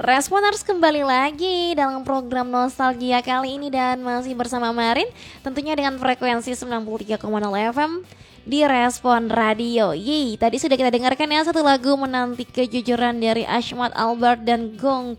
Responers kembali lagi dalam program Nostalgia kali ini dan masih bersama Marin, tentunya dengan frekuensi 93,0 FM di Respon Radio. Yeay, tadi sudah kita dengarkan ya satu lagu menanti kejujuran dari Ashmat Albert dan Gong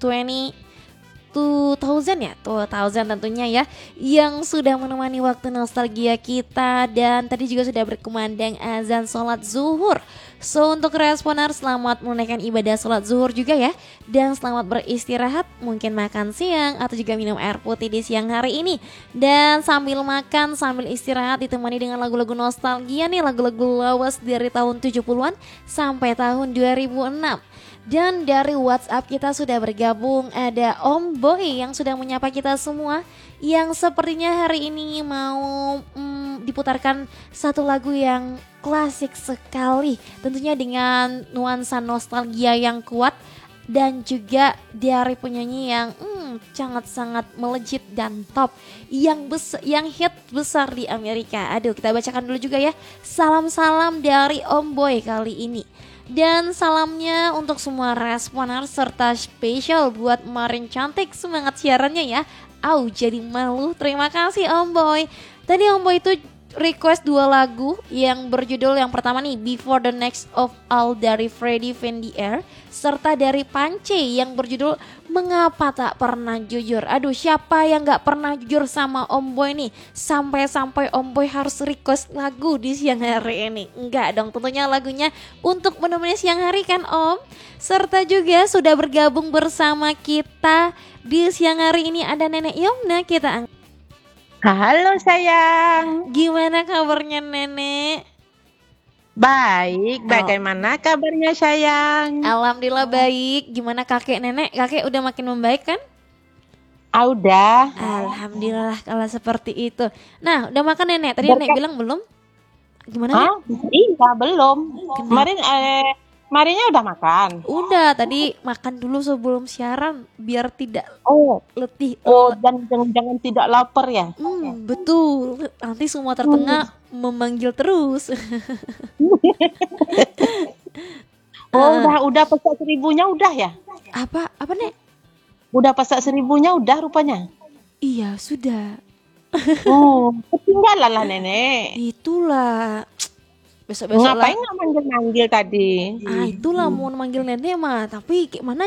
2000 ya, 2000 tentunya ya, yang sudah menemani waktu nostalgia kita. Dan tadi juga sudah berkumandang azan sholat zuhur. So untuk responer selamat menunaikan ibadah sholat zuhur juga ya. Dan selamat beristirahat, mungkin makan siang atau juga minum air putih di siang hari ini. Dan sambil makan, sambil istirahat ditemani dengan lagu-lagu nostalgia nih, lagu-lagu lawas dari tahun 70-an sampai tahun 2006. Dan dari WhatsApp kita sudah bergabung ada Om Boy yang sudah menyapa kita semua, yang sepertinya hari ini mau diputarkan satu lagu yang klasik sekali, tentunya dengan nuansa nostalgia yang kuat dan juga dari penyanyi yang sangat-sangat melejit dan top, yang hit besar di Amerika. Aduh, kita bacakan dulu juga ya. Salam-salam dari Om Boy kali ini. Dan salamnya untuk semua responer serta spesial buat Marin cantik, semangat siarannya ya. Au, jadi malu. Terima kasih Om Boy. Tadi Om Boy itu request dua lagu yang berjudul, yang pertama nih Before the Next of All dari Freddy Vandier, serta dari Pance yang berjudul Mengapa Tak Pernah Jujur. Aduh, siapa yang gak pernah jujur sama Om Boy nih, sampai-sampai Om Boy harus request lagu di siang hari ini? Enggak dong, tentunya lagunya untuk menemani siang hari kan Om. Serta juga sudah bergabung bersama kita di siang hari ini ada Nenek Yomna. Kita Halo sayang. Gimana kabarnya Nenek? Baik, bagaimana kabarnya sayang? Alhamdulillah baik. Gimana kakek nenek? Kakek udah makin membaik kan? Udah. Alhamdulillah kalau seperti itu. Nah, udah makan nenek? Tadi nenek bilang belum. Gimana ya? Iya belum. Kemarinnya udah makan. Udah, tadi makan dulu sebelum siaran biar tidak letih. Dan jangan tidak lapar ya. Betul. Nanti semua tertengah memanggil terus. Udah pesak 1000-nya udah ya? Apa Nek? Udah pesak 1000-nya udah rupanya. Iya, sudah. Ketinggalan lah nenek. Itulah. Besok-besok ngapain nggak manggil-manggil tadi? Itulah mau manggil nenek mah, tapi gimana